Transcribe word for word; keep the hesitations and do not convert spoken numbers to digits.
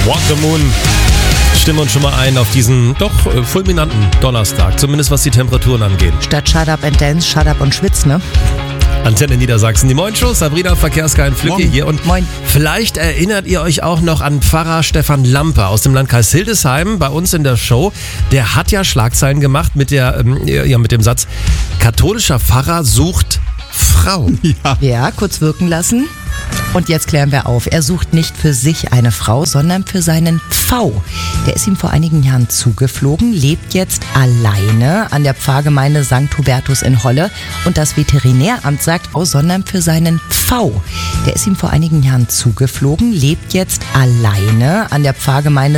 Walk the Moon. Stimmen uns schon mal ein auf diesen doch äh, fulminanten Donnerstag, zumindest was die Temperaturen angeht. Statt Shut Up and Dance, Shut Up und Schwitz, ne? Antenne Niedersachsen, die Moin-Show, Sabrina Verkehrskein Flücke hier. Und Moin. Vielleicht erinnert ihr euch auch noch an Pfarrer Stefan Lampe aus dem Landkreis Hildesheim bei uns in der Show. Der hat ja Schlagzeilen gemacht mit, der, ähm, ja, mit dem Satz, katholischer Pfarrer sucht Frau. Ja. ja, kurz wirken lassen. Und jetzt klären wir auf. Er sucht nicht für sich eine Frau, sondern für seinen Pfau. Der ist ihm vor einigen Jahren zugeflogen, lebt jetzt alleine an der Pfarrgemeinde Sankt Hubertus in Holle. Und das Veterinäramt sagt, oh, sondern für seinen Pfau. Der ist ihm vor einigen Jahren zugeflogen, lebt jetzt alleine an der Pfarrgemeinde